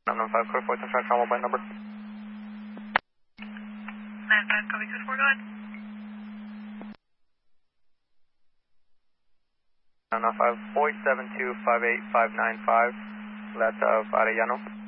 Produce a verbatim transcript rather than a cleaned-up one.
nine nine five, code four, ten five, mobile number. nine five, copy, code four, go ahead. nine nine five, four seven two, five eight five nine five, that's of Arellano.